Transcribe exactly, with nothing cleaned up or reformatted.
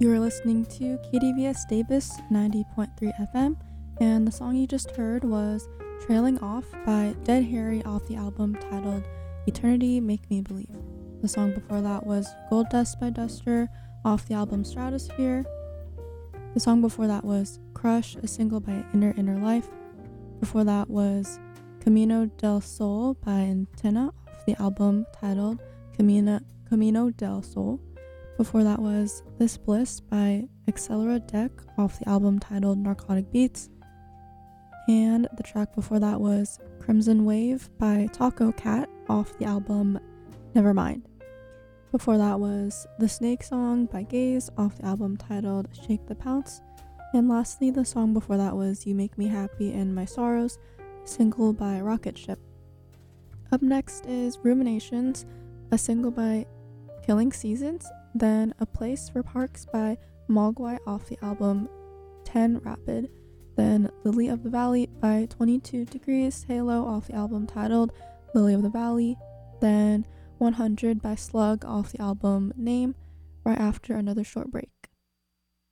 You're listening to K D V S Davis ninety point three F M, and the song you just heard was Trailing Off by Dead Harry off the album titled Eternity Make Me Believe. The song before that was Gold Dust by Duster off the album Stratosphere. The song before that was Crush, a single by Inner Inner Life. Before that was Camino del Sol by Antenna off the album titled Camino, Camino del Sol. Before that was This Bliss by Accelera Deck off the album titled Narcotic Beats. And the track before that was Crimson Wave by Taco Cat off the album Nevermind. Before that was The Snake Song by Gaze off the album titled Shake the Pounce. And lastly, the song before that was You Make Me Happy in My Sorrows, a single by Rocket Ship. Up next is Ruminations, a single by Killing Seasons, then A Place for Parks by Mogwai off the album ten Rapid, then Lily of the Valley by twenty-two Degrees Halo off the album titled Lily of the Valley, then one hundred by Slug off the album Name, right after another short break.